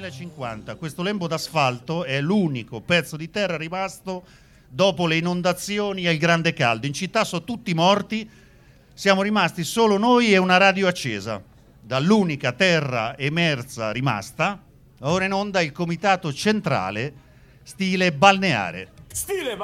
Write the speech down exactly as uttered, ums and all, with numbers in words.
duemilacinquanta. Questo lembo d'asfalto è l'unico pezzo di terra rimasto dopo le inondazioni e il grande caldo. In città sono tutti morti, siamo rimasti solo noi e una radio accesa. Dall'unica terra emersa rimasta, ora in onda il comitato centrale stile balneare. Stile